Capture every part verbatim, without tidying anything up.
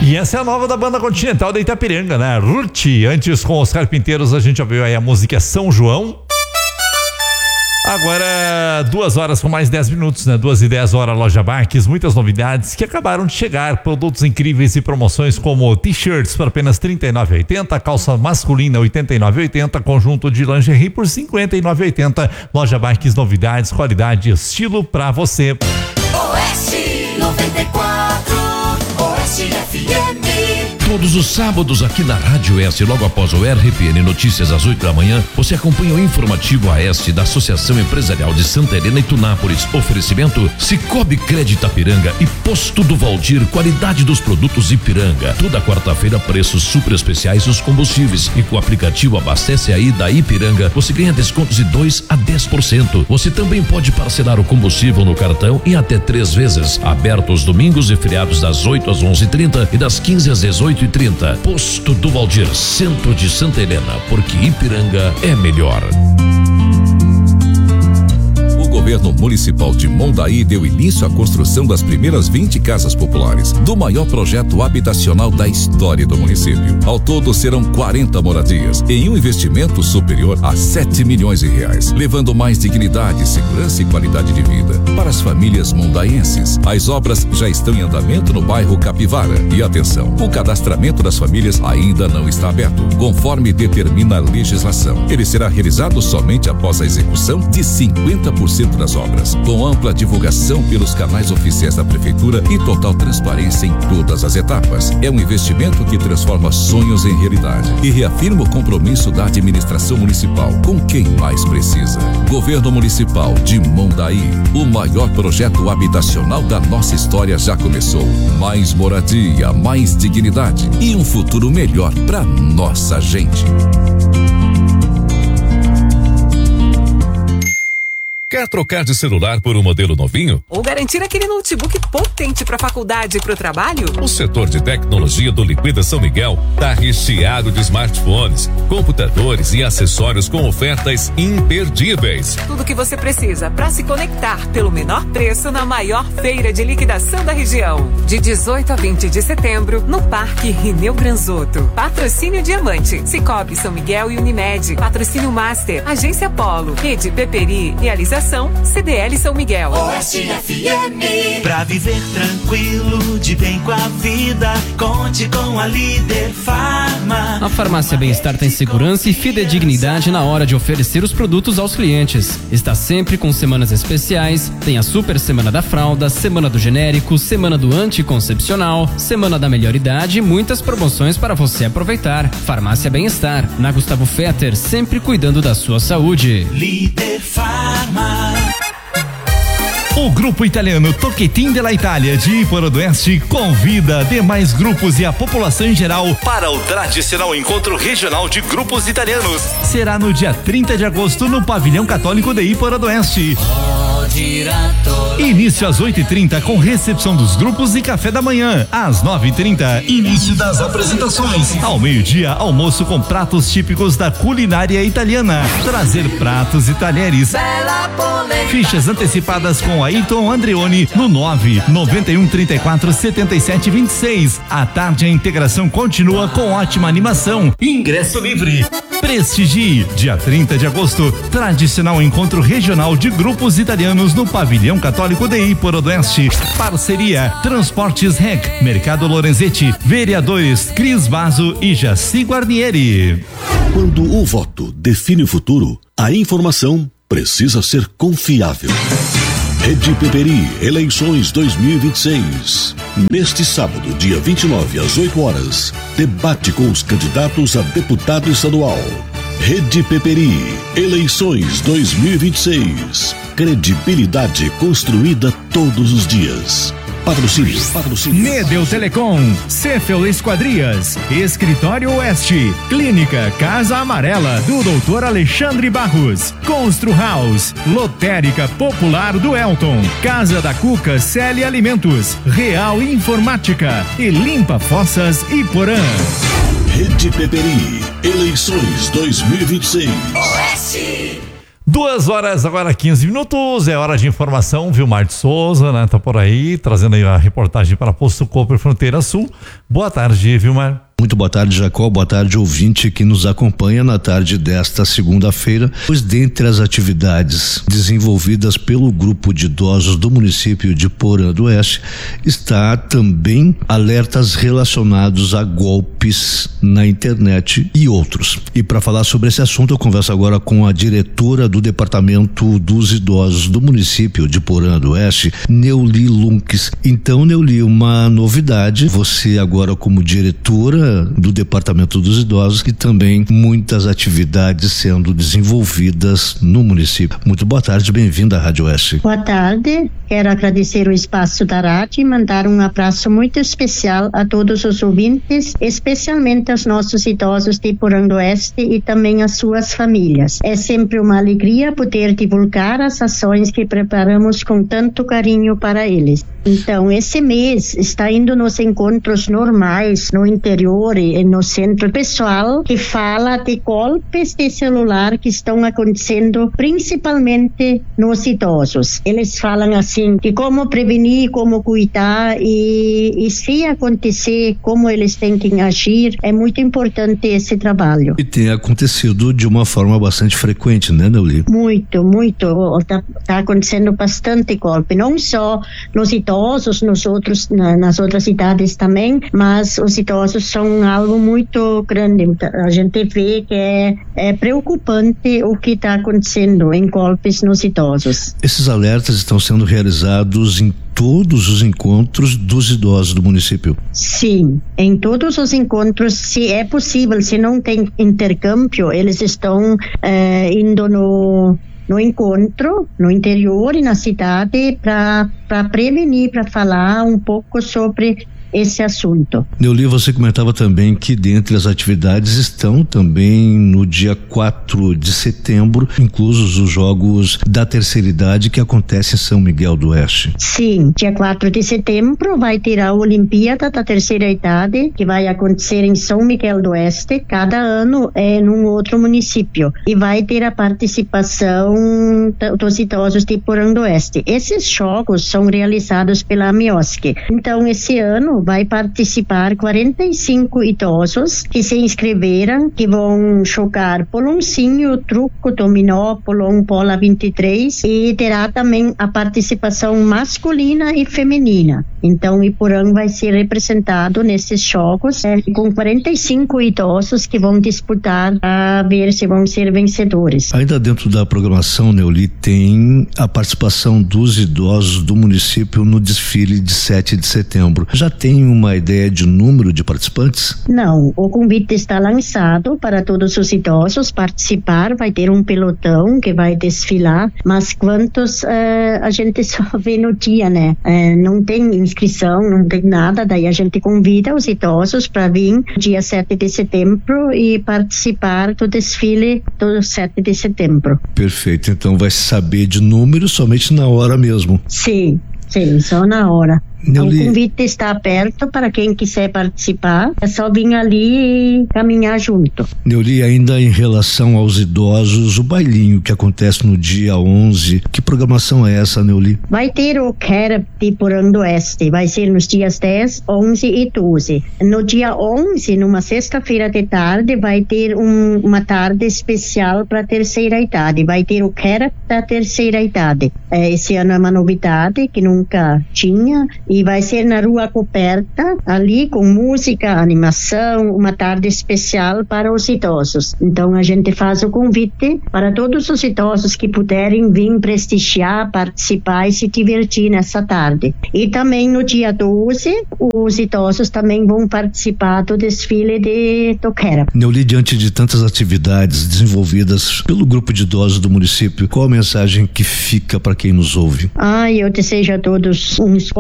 E essa é a nova da banda Continental da Itapiranga, né? Ruth. Antes, com os Carpinteiros, a gente ouviu aí a música São João. Agora, duas horas com mais dez minutos, né? Duas e dez horas, Loja Marques, muitas novidades que acabaram de chegar, produtos incríveis e promoções como t-shirts por apenas trinta e nove reais e oitenta centavos, calça masculina oitenta e nove reais e oitenta centavos, conjunto de lingerie por cinquenta e nove reais e oitenta centavos. Loja Marques, novidades, qualidade e estilo pra você. Oeste noventa e quatro, Oeste F M. Todos os sábados aqui na Rádio Oeste, logo após o R P N Notícias às oito da manhã, você acompanha o informativo Oeste da Associação Empresarial de Santa Helena e Tunápolis. Oferecimento Cicobi Crédito Ipiranga e Posto do Valdir, qualidade dos produtos Ipiranga. Toda quarta-feira, preços super especiais dos combustíveis. E com o aplicativo Abastece Aí da Ipiranga, você ganha descontos de dois a dez por cento. Você também pode parcelar o combustível no cartão em até três vezes. Aberto os domingos e feriados das oito às onze e trinta e das quinze às dezoito e trinta. Posto do Valdir, centro de Santa Helena, porque Ipiranga é melhor. O governo municipal de Mondaí deu início à construção das primeiras vinte casas populares do maior projeto habitacional da história do município. Ao todo serão quarenta moradias em um investimento superior a sete milhões de reais, levando mais dignidade, segurança e qualidade de vida para as famílias mondaenses. As obras já estão em andamento no bairro Capivara. E atenção, o cadastramento das famílias ainda não está aberto, conforme determina a legislação. Ele será realizado somente após a execução de cinquenta por cento das obras, com ampla divulgação pelos canais oficiais da prefeitura e total transparência em todas as etapas. É um investimento que transforma sonhos em realidade e reafirma o compromisso da administração municipal com quem mais precisa. Governo Municipal de Mondaí, o maior projeto habitacional da nossa história já começou. Mais moradia, mais dignidade e um futuro melhor para nossa gente. Quer trocar de celular por um modelo novinho? Ou garantir aquele notebook potente para a faculdade e para o trabalho? O setor de tecnologia do Liquida São Miguel está recheado de smartphones, computadores e acessórios com ofertas imperdíveis. Tudo que você precisa para se conectar pelo menor preço na maior feira de liquidação da região. De dezoito a vinte de setembro, no Parque Rineu Granzotto. Patrocínio Diamante, Cicobi São Miguel e Unimed. Patrocínio Master, Agência Polo, Rede Peperi, realização C D L São Miguel. Oeste F M. Pra viver tranquilo, de bem com a vida, conte com a Líder Farma. A Farmácia Bem-Estar tem segurança e fidedignidade na hora de oferecer os produtos aos clientes. Está sempre com semanas especiais, tem a Super Semana da Fralda, Semana do Genérico, Semana do Anticoncepcional, Semana da Melhor Idade e muitas promoções para você aproveitar. Farmácia Bem-Estar, na Gustavo Fetter, sempre cuidando da sua saúde. Líder Farma. O grupo italiano Tocchetin della Itália de Iporã do Oeste convida demais grupos e a população em geral para o tradicional encontro regional de grupos italianos. Será no dia trinta de agosto no Pavilhão Católico de Iporã do Oeste. Início às oito e trinta com recepção dos grupos e café da manhã. Às nove e trinta, início das apresentações. Ao meio-dia, almoço com pratos típicos da culinária italiana. Trazer pratos e talheres. Fichas antecipadas com Ayrton Andreoni no nove nove um três quatro sete sete dois seis. À tarde a integração continua com ótima animação. Ingresso livre. Prestigie. Dia trinta de agosto, tradicional encontro regional de grupos italianos no Pavilhão Católico de Iporã do Oeste. Parceria Transportes Rec, Mercado Lorenzetti, Vereadores Cris Vaso e Jaci Guarnieri. Quando o voto define o futuro, a informação precisa ser confiável. Rede Peperi, eleições dois mil e vinte e seis. Neste sábado, dia vinte e nove, às oito horas, debate com os candidatos a deputado estadual. Rede Peperi, eleições dois mil e vinte e seis. Credibilidade construída todos os dias. Patrocínio, patrocínio. Medel Telecom, Cefel Esquadrias, Escritório Oeste, Clínica Casa Amarela do doutor Alexandre Barros, Constru House, Lotérica Popular do Elton, Casa da Cuca Celi Alimentos, Real Informática e Limpa Fossas Iporã. Rede Peperi, eleições dois mil e vinte e seis. Oeste. Duas horas, agora quinze minutos, é hora de informação, Vilmar de Souza, né? Tá por aí, trazendo aí a reportagem para Posto Cooper Fronteira Sul. Boa tarde, Vilmar. Muito boa tarde, Jacó. Boa tarde, ouvinte que nos acompanha na tarde desta segunda-feira. Pois dentre as atividades desenvolvidas pelo grupo de idosos do município de Porã do Oeste está também alertas relacionados a golpes na internet e outros. E para falar sobre esse assunto, eu converso agora com a diretora do Departamento dos Idosos do município de Porã do Oeste, Neuli Lunques. Então, Neuli, uma novidade, você agora como diretora do Departamento dos Idosos e também muitas atividades sendo desenvolvidas no município. Muito boa tarde, bem-vinda à Rádio Oeste. Boa tarde, quero agradecer o espaço da rádio e mandar um abraço muito especial a todos os ouvintes, especialmente aos nossos idosos de Porã do Oeste e também às suas famílias. É sempre uma alegria poder divulgar as ações que preparamos com tanto carinho para eles. Então, esse mês está indo nos encontros normais no interior e no centro pessoal que fala de golpes de celular que estão acontecendo principalmente nos idosos. Eles falam assim de como prevenir, como cuidar e, e se acontecer, como eles têm que agir. É muito importante esse trabalho. E tem acontecido de uma forma bastante frequente, né, Neuli? Muito, muito. Está tá acontecendo bastante golpe, não só nos idosos, nos outros, na, nas outras idades também, mas os idosos são algo muito grande. A gente vê que é, é preocupante o que está acontecendo em golpes nos idosos. Esses alertas estão sendo realizados em todos os encontros dos idosos do município? Sim, em todos os encontros, se é possível, se não tem intercâmbio, eles estão eh, indo no no encontro, no interior e na cidade para para prevenir, para falar um pouco sobre esse assunto. Neuli, você comentava também que dentre as atividades estão também no dia quatro de setembro, inclusos os Jogos da Terceira Idade que acontecem em São Miguel do Oeste. Sim, dia quatro de setembro vai ter a Olimpíada da Terceira Idade, que vai acontecer em São Miguel do Oeste, cada ano é num outro município, e vai ter a participação dos idosos de Porã do Oeste. Esses jogos são realizados pela AMIOSC. Então, esse ano vai participar quarenta e cinco idosos que se inscreveram, que vão jogar poloncinho, truco, dominó, polon, bola vinte e três, e terá também a participação masculina e feminina. Então, Iporã vai ser representado nesses jogos é, com quarenta e cinco idosos que vão disputar a ver se vão ser vencedores. Ainda dentro da programação, Neuli, tem a participação dos idosos do município no desfile de sete de setembro. Já tem uma ideia de número de participantes? Não, o convite está lançado para todos os idosos participar, vai ter um pelotão que vai desfilar, mas quantos uh, a gente só vê no dia, né? Uh, não tem inscrição, não tem nada, daí a gente convida os idosos para vir dia sete de setembro e participar do desfile do sete de setembro. Perfeito, então vai saber de números somente na hora mesmo? Sim, sim, só na hora. Neuli. O convite está aberto para quem quiser participar, é só vir ali e caminhar junto. Neuli, ainda em relação aos idosos, o bailinho que acontece no dia onze, que programação é essa, Neuli? Vai ter o Quero de Porã do Oeste, vai ser nos dias dez, onze e doze. No dia onze, numa sexta-feira de tarde, vai ter um, uma tarde especial para a terceira idade, vai ter o Quero da terceira idade. É, esse ano é uma novidade que nunca tinha, e vai ser na Rua Coperta, ali com música, animação, uma tarde especial para os idosos. Então a gente faz o convite para todos os idosos que puderem vir prestigiar, participar e se divertir nessa tarde. E também no dia doze, os idosos também vão participar do desfile de Toquera. Neuli, diante de tantas atividades desenvolvidas pelo grupo de idosos do município, qual a mensagem que fica para quem nos ouve? Ah, eu desejo a todos uns bons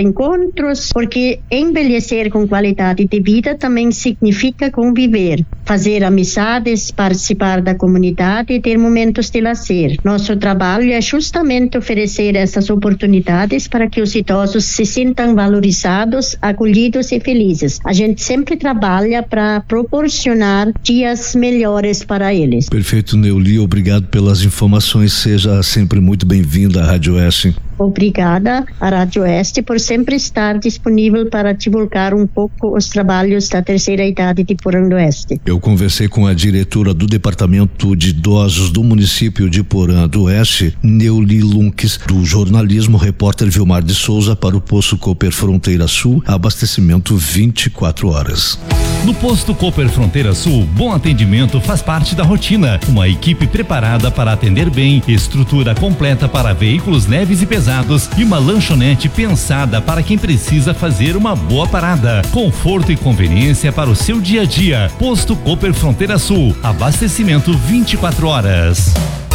encontros, porque envelhecer com qualidade de vida também significa conviver, fazer amizades, participar da comunidade e ter momentos de lazer. Nosso trabalho é justamente oferecer essas oportunidades para que os idosos se sintam valorizados, acolhidos e felizes. A gente sempre trabalha para proporcionar dias melhores para eles. Perfeito, Neuli, obrigado pelas informações, seja sempre muito bem-vinda à Rádio Oeste. Obrigada à Rádio Oeste por sempre estar disponível para divulgar um pouco os trabalhos da terceira idade de Porã do Oeste. Eu conversei com a diretora do Departamento de Idosos do município de Porã do Oeste, Neuli Lunques, do jornalismo, repórter Vilmar de Souza para o Posto Cooper Fronteira Sul, abastecimento vinte e quatro horas. No Posto Cooper Fronteira Sul, bom atendimento faz parte da rotina. Uma equipe preparada para atender bem, estrutura completa para veículos leves e pesados e uma lanchonete pensada para quem precisa fazer uma boa parada. Conforto e conveniência para o seu dia a dia. Posto Cooper Fronteira Sul, abastecimento vinte e quatro horas.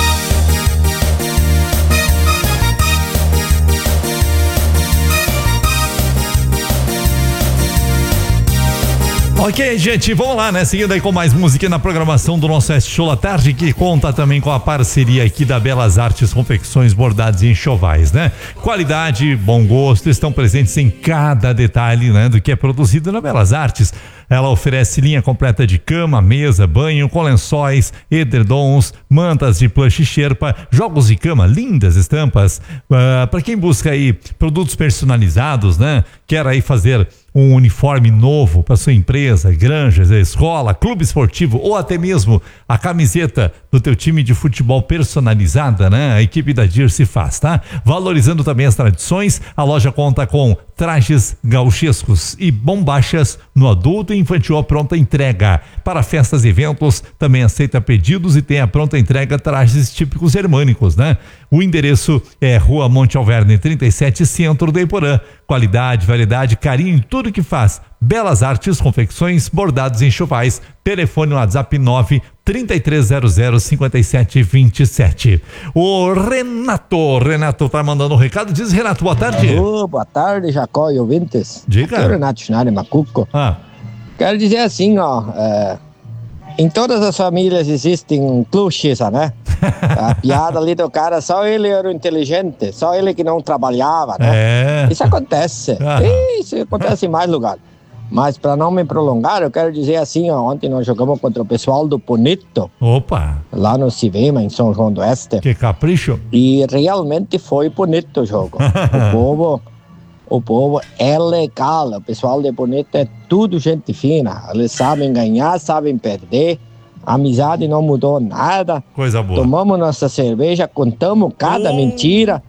Ok, gente, vamos lá, né? Seguindo aí com mais música na programação do nosso Oeste Show à Tarde, que conta também com a parceria aqui da Belas Artes Confecções, Bordados e Enxovais, né? Qualidade, bom gosto estão presentes em cada detalhe, né? Do que é produzido na Belas Artes. Ela oferece linha completa de cama, mesa, banho, com lençóis, edredons, mantas de plush e xerpa, jogos de cama, lindas estampas. Uh, para quem busca aí produtos personalizados, né? Quer aí fazer um uniforme novo para sua empresa, granja, escola, clube esportivo ou até mesmo a camiseta do teu time de futebol personalizada, né? A equipe da Dirce faz, tá? Valorizando também as tradições, a loja conta com trajes gauchescos e bombachas no adulto e infantil à pronta entrega. Para festas e eventos, também aceita pedidos e tem a pronta entrega trajes típicos germânicos, né? O endereço é Rua Monte Alverne trinta e sete, centro do Iporã. Qualidade, variedade, carinho em tudo que faz. Belas Artes, Confecções, Bordados e Enxovais. Telefone no WhatsApp nove três três zero zero cinco sete dois sete. O Renato, Renato tá mandando um recado. Diz, Renato, boa tarde. Oh, boa tarde, Jacó e ouvintes. Diga. Aqui é o Renato Schneider Macuco. Ah. Quero dizer assim, ó, é, em todas as famílias existem cluches, né? A piada ali do cara, só ele era o inteligente, só ele que não trabalhava, né? É. Isso acontece. Ah. Isso acontece em mais lugares. Mas para não me prolongar, eu quero dizer assim, ó, ontem nós jogamos contra o pessoal do Bonito. Opa! Lá no Civema, em São João do Oeste. Que capricho! E realmente foi bonito o jogo. O povo, o povo é legal, o pessoal de Bonito é tudo gente fina. Eles sabem ganhar, sabem perder. A amizade não mudou nada. Coisa boa. Tomamos nossa cerveja, contamos cada oh. mentira.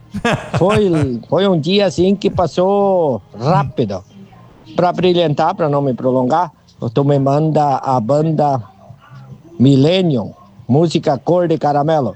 Foi, foi um dia assim que passou rápido. Para brilhantar, para não me prolongar, tu me manda a banda Millennium, música Cor de Caramelo.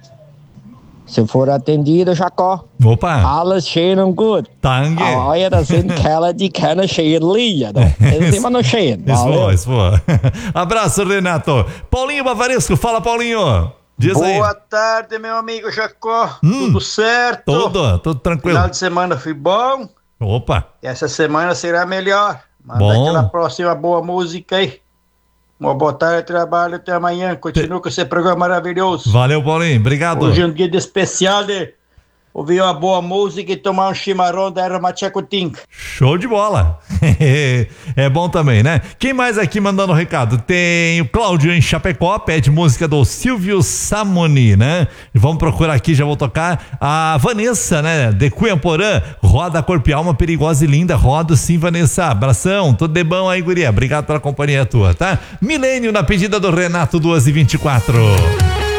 Se for atendido, Jacó. Opa! Alles schön und gut. Danke. Aber das sind Kerle, die keine schönen Lieder. Eles sind immer noch schön. Isso foi, isso foi. Abraço, Renato. Paulinho Bavaresco, fala, Paulinho. Diz Boa aí. Boa tarde, meu amigo Jacó. Hum, tudo certo? Tudo, tudo tranquilo. Final de semana foi bom. Opa. E essa semana será melhor. Manda bom. Aquela próxima boa música aí. Uma boa tarde de trabalho, até amanhã. Continua Te... com esse programa maravilhoso. Valeu, Paulinho. Obrigado. Hoje é um dia de especial de ouvir uma boa música e tomar um chimarrão da erva Machacutinga. Show de bola. É bom também, né? Quem mais aqui mandando recado? Tem o Cláudio em Chapecó, pede música do Silvio Samoni, né? Vamos procurar aqui, já vou tocar. A Vanessa, né? De Cunhaporã, roda Corpo e Alma, perigosa e linda. Roda sim, Vanessa. Abração, tudo de bom aí, guria. Obrigado pela companhia tua, tá? Milênio na pedida do Renato, duas e vinte e quatro.